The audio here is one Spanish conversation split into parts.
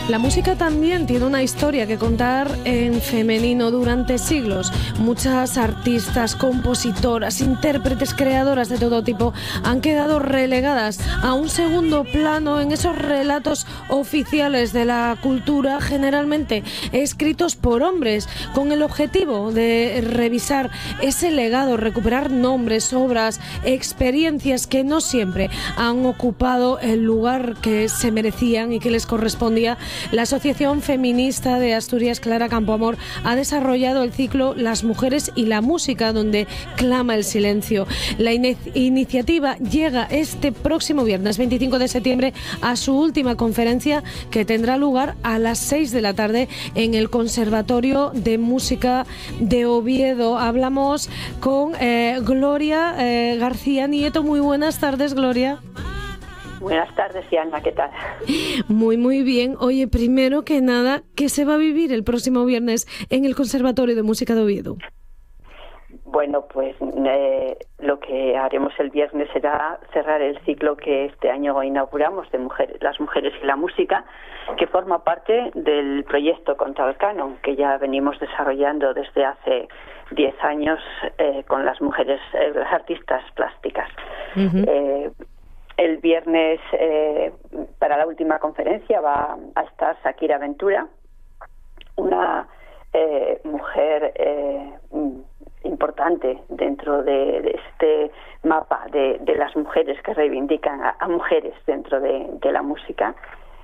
La música también tiene una historia que contar en femenino durante siglos. Muchas artistas, compositoras, intérpretes, creadoras de todo tipo han quedado relegadas a un segundo plano en esos relatos oficiales de la cultura, generalmente escritos por hombres, con el objetivo de revisar ese legado, recuperar nombres, obras, experiencias que no siempre han ocupado el lugar que se merecían y que les correspondía. La Asociación Feminista de Asturias, Clara Campoamor, ha desarrollado el ciclo Las mujeres y la música, donde clama el silencio. La iniciativa llega este próximo viernes 25 de septiembre a su última conferencia, que tendrá lugar a las 6 de la tarde en el Conservatorio de Música de Oviedo. Hablamos con Gloria García Nieto. Muy buenas tardes, Gloria. Buenas tardes, Diana, ¿qué tal? Muy bien. Oye, primero que nada, ¿qué se va a vivir el próximo viernes en el Conservatorio de Música de Oviedo? Bueno, pues lo que haremos el viernes será cerrar el ciclo que este año inauguramos de las mujeres y la música, que forma parte del proyecto Contra el Canon, que ya venimos desarrollando desde hace 10 años con las mujeres, las artistas plásticas. Uh-huh. El viernes, para la última conferencia, va a estar Shakira Ventura, una mujer importante dentro de este mapa de las mujeres que reivindican a mujeres dentro de la música.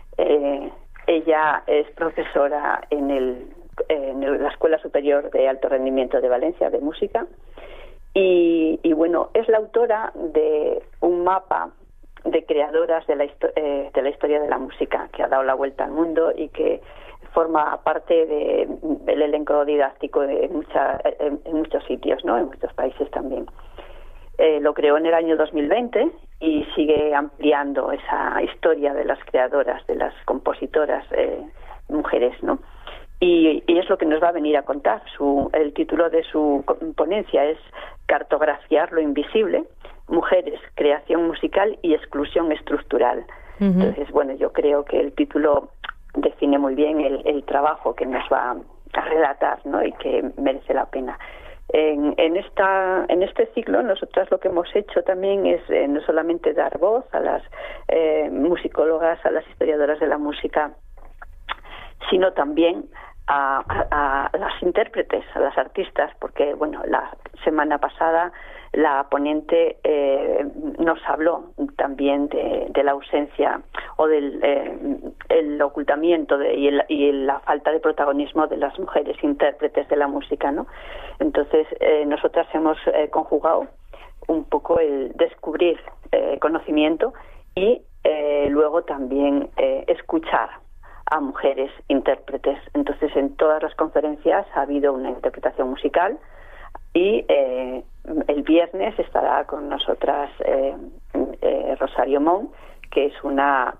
Ella es profesora en la Escuela Superior de Alto Rendimiento de Valencia de Música y bueno, es la autora de un mapa de creadoras de la historia de la música, que ha dado la vuelta al mundo y que forma parte del elenco didáctico en muchos sitios, ¿no? En muchos países también. Lo creó en el año 2020 y sigue ampliando esa historia de las creadoras, de las compositoras mujeres, ¿no? Y es lo que nos va a venir a contar. El título de su ponencia es Cartografiar lo invisible, mujeres, creación musical y exclusión estructural. Uh-huh. Entonces, bueno, yo creo que el título define muy bien el trabajo que nos va a relatar, ¿no? Y que merece la pena. En este ciclo, nosotras lo que hemos hecho también es no solamente dar voz a las musicólogas, a las historiadoras de la música, sino también a las intérpretes, a las artistas, porque bueno, la semana pasada la ponente nos habló también de la ausencia o del el ocultamiento y la falta de protagonismo de las mujeres intérpretes de la música, ¿no? Entonces nosotras hemos conjugado un poco el descubrir conocimiento y luego también escuchar a mujeres intérpretes. Entonces, en todas las conferencias ha habido una interpretación musical y el viernes estará con nosotras Rosario Mon, que es una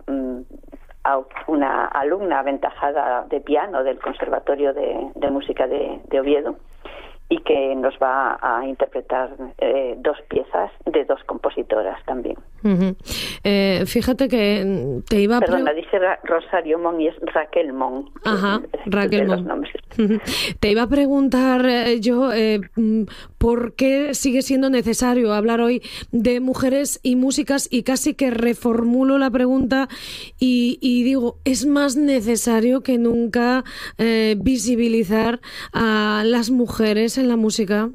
alumna aventajada de piano del Conservatorio de Música de Oviedo, y que nos va a interpretar dos piezas de dos compositoras también. Uh-huh. Fíjate que te iba a... Perdona, dice Rosario Mon y es Raquel Mon. Ajá, Raquel Mon. Uh-huh. Te iba a preguntar yo por qué sigue siendo necesario hablar hoy de mujeres y músicas, y casi que reformulo la pregunta y digo, es más necesario que nunca visibilizar a las mujeres en la música.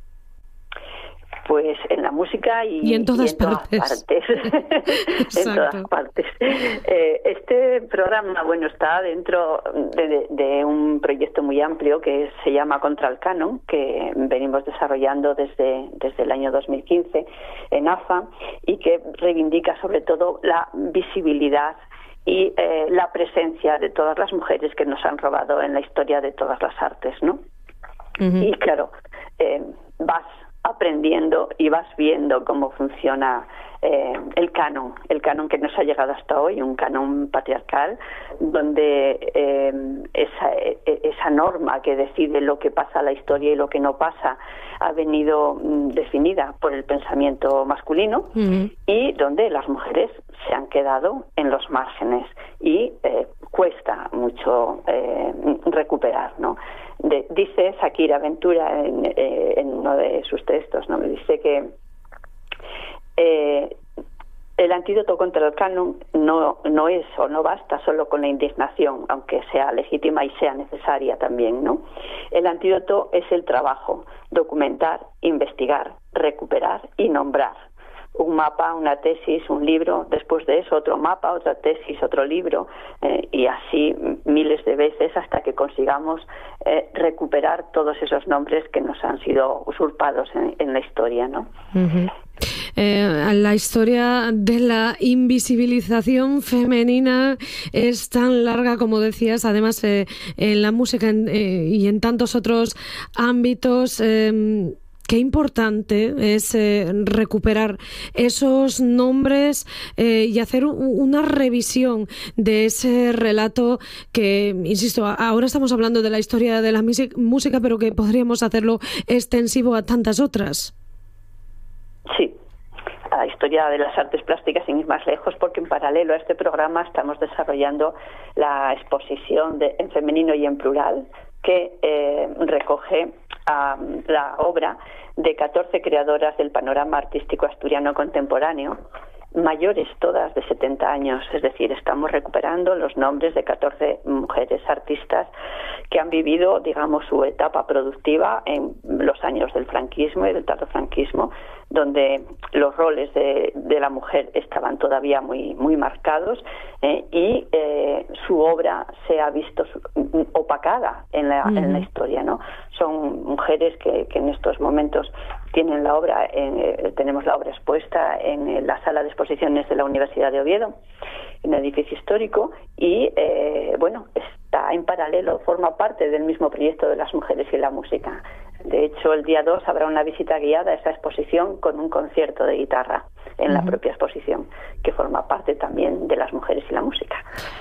Pues en la música y en todas partes. En todas partes. Este programa, bueno, está dentro de un proyecto muy amplio que se llama Contra el Canon, que venimos desarrollando desde el año 2015 en AFA, y que reivindica sobre todo la visibilidad y la presencia de todas las mujeres que nos han robado en la historia de todas las artes, ¿no? Uh-huh. Y claro, vas aprendiendo y vas viendo cómo funciona el canon que nos ha llegado hasta hoy, un canon patriarcal, donde esa norma que decide lo que pasa a la historia y lo que no pasa ha venido definida por el pensamiento masculino, uh-huh, y donde las mujeres se han quedado en los márgenes y cuesta mucho recuperar, ¿no? Dice Shakira Ventura en uno de sus textos, ¿no? Me dice que el antídoto contra el canon no es o no basta solo con la indignación, aunque sea legítima y sea necesaria también, ¿no? El antídoto es el trabajo, documentar, investigar, recuperar y nombrar. Un mapa, una tesis, un libro, después de eso otro mapa, otra tesis, otro libro, y así miles de veces hasta que consigamos recuperar todos esos nombres que nos han sido usurpados en la historia, ¿no? Uh-huh. La historia de la invisibilización femenina es tan larga, como decías, además en la música y en tantos otros ámbitos. Qué importante es recuperar esos nombres y hacer una revisión de ese relato que, insisto, ahora estamos hablando de la historia de la música, pero que podríamos hacerlo extensivo a tantas otras. Sí, a la historia de las artes plásticas, sin ir más lejos, porque en paralelo a este programa estamos desarrollando la exposición en femenino y en plural, que recoge la obra de 14 creadoras del panorama artístico asturiano contemporáneo, mayores todas de 70 años, es decir, estamos recuperando los nombres de 14 mujeres artistas que han vivido, digamos, su etapa productiva en los años del franquismo y del tardofranquismo, donde los roles de la mujer estaban todavía muy marcados y su obra se ha visto opacada en la historia, ¿no? Son mujeres que en estos momentos tienen la obra, tenemos la obra expuesta en la sala de exposiciones de la Universidad de Oviedo, en el edificio histórico, y está en paralelo, forma parte del mismo proyecto de las mujeres y la música. De hecho, el día 2 habrá una visita guiada a esa exposición con un concierto de guitarra en la propia exposición, que forma parte también de las mujeres y la música.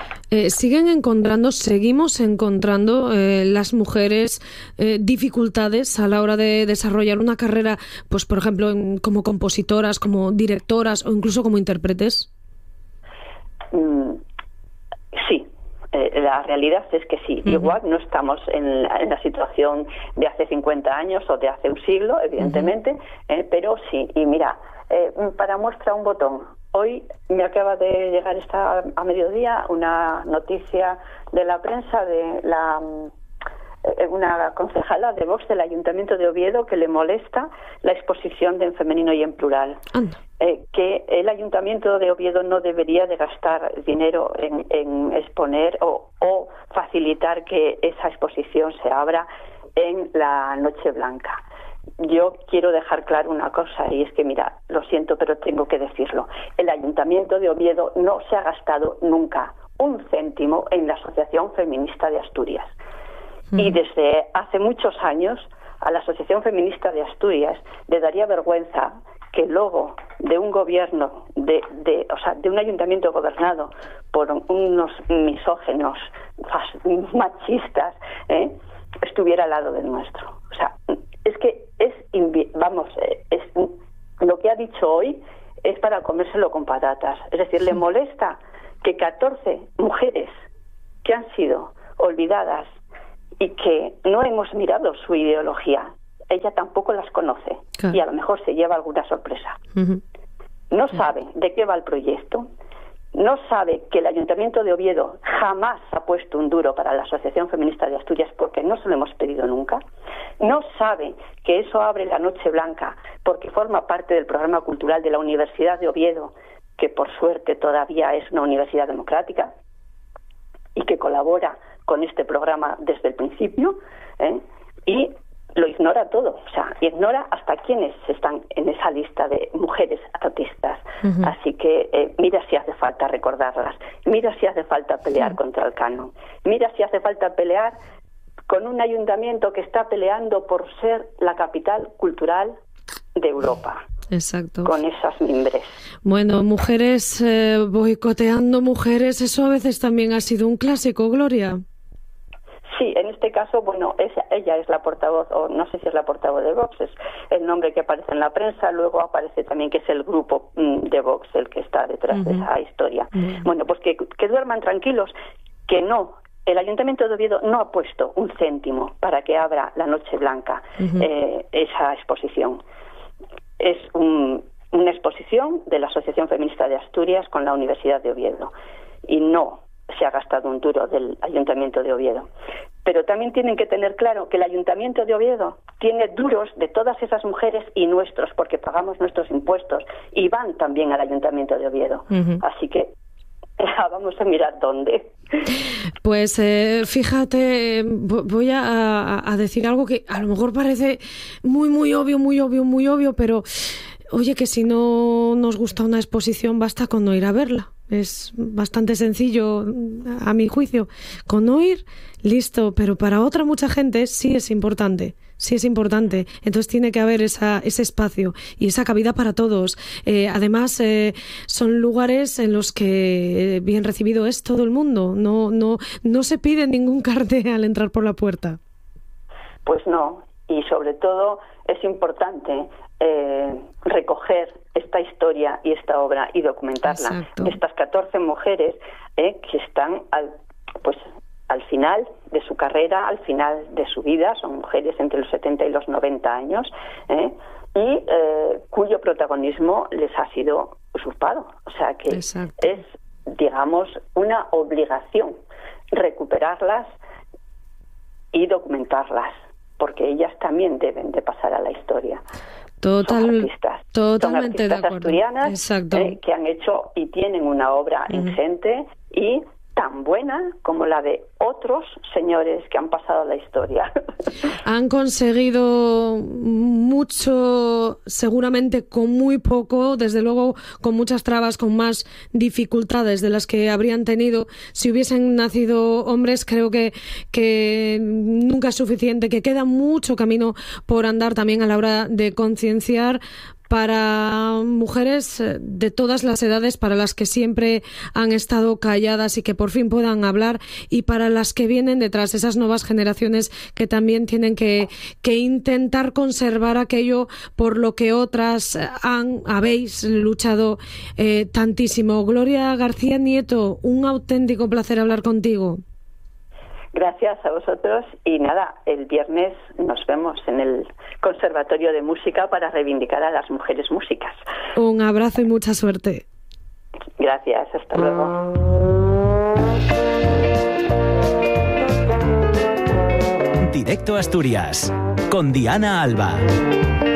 Seguimos encontrando las mujeres dificultades a la hora de desarrollar una carrera, pues por ejemplo, como compositoras, como directoras o incluso como intérpretes. Sí. La realidad es que sí. Igual no estamos en la situación de hace 50 años o de hace un siglo, evidentemente, pero sí. Y mira, para muestra un botón. Hoy me acaba de llegar a mediodía una noticia de la prensa de una concejala de Vox del Ayuntamiento de Oviedo que le molesta la exposición de En Femenino y en Plural. Que el Ayuntamiento de Oviedo no debería de gastar dinero en exponer o facilitar que esa exposición se abra en la Noche Blanca. Yo quiero dejar claro una cosa, y es que, mira, lo siento, pero tengo que decirlo. El Ayuntamiento de Oviedo no se ha gastado nunca un céntimo en la Asociación Feminista de Asturias. Y desde hace muchos años a la Asociación Feminista de Asturias le daría vergüenza que el logo de un gobierno, de un ayuntamiento gobernado por unos misógenos, machistas, estuviera al lado del nuestro. O sea, es que lo que ha dicho hoy es para comérselo con patatas. Es decir, le molesta que 14 mujeres que han sido olvidadas y que no hemos mirado su ideología, ella tampoco las conoce, claro, y a lo mejor se lleva alguna sorpresa. No sabe de qué va el proyecto, no sabe que el Ayuntamiento de Oviedo jamás ha puesto un duro para la Asociación Feminista de Asturias porque no se lo hemos pedido nunca, no sabe que eso abre la Noche Blanca porque forma parte del programa cultural de la Universidad de Oviedo, que por suerte todavía es una universidad democrática y que colabora con este programa desde el principio, y lo ignora todo, o sea, ignora hasta quiénes están en esa lista de mujeres artistas. Así que mira si hace falta recordarlas, mira si hace falta pelear contra el canon, mira si hace falta pelear con un ayuntamiento que está peleando por ser la capital cultural de Europa. Exacto. Con esas mimbres. Bueno, mujeres boicoteando mujeres, eso a veces también ha sido un clásico, Gloria. Sí, en este caso, bueno, ella es la portavoz, o no sé si es la portavoz de Vox, es el nombre que aparece en la prensa, luego aparece también que es el grupo de Vox el que está detrás de esa historia. Bueno, pues que duerman tranquilos, que no el Ayuntamiento de Oviedo no ha puesto un céntimo para que abra la Noche Blanca, esa exposición. Es una exposición de la Asociación Feminista de Asturias con la Universidad de Oviedo, y no se ha gastado un duro del Ayuntamiento de Oviedo. Pero también tienen que tener claro que el Ayuntamiento de Oviedo tiene duros de todas esas mujeres y nuestros, porque pagamos nuestros impuestos y van también al Ayuntamiento de Oviedo. Así que vamos a mirar dónde. Pues fíjate, voy a decir algo que a lo mejor parece muy obvio, pero oye, que si no nos gusta una exposición basta con no ir a verla. Es bastante sencillo, a mi juicio. Con no ir, listo, pero para mucha gente sí es importante. Entonces tiene que haber ese espacio y esa cabida para todos. Además, son lugares en los que bien recibido es todo el mundo. No se pide ningún cartel al entrar por la puerta. Pues no, y sobre todo es importante recoger esta historia y esta obra y documentarla. Exacto. Estas 14 mujeres que están al final de su carrera, al final de su vida, son mujeres entre los 70 y los 90 años, y cuyo protagonismo les ha sido usurpado. O sea que Exacto. es, digamos, una obligación recuperarlas y documentarlas, porque ellas también deben de pasar a la historia. Totalmente de acuerdo. Asturianas. Exacto. Que han hecho y tienen una obra ingente y tan buena como la de otros señores que han pasado a la historia. Han conseguido mucho, seguramente con muy poco, desde luego con muchas trabas, con más dificultades de las que habrían tenido si hubiesen nacido hombres. Creo que nunca es suficiente, que queda mucho camino por andar también a la hora de concienciar para mujeres de todas las edades, para las que siempre han estado calladas y que por fin puedan hablar, y para las que vienen detrás, esas nuevas generaciones que también tienen que intentar conservar aquello por lo que otras habéis luchado tantísimo. Gloria García Nieto, un auténtico placer hablar contigo. Gracias a vosotros, y nada, el viernes nos vemos en el Conservatorio de Música para reivindicar a las mujeres músicas. Un abrazo y mucha suerte. Gracias, hasta luego. Directo Asturias, con Diana Alba.